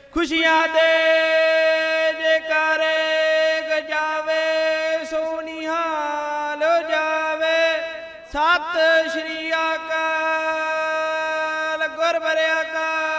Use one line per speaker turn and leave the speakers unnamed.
ਖੁਸ਼ੀਆਂ ਦੇ ਜੈਕਾਰੇ ਗਜਾਵੇ, ਸੋ ਨਿਹਾਲ ਜਾਵੇ। ਸਤਿ ਸ਼੍ਰੀ ਅਕਾਲ।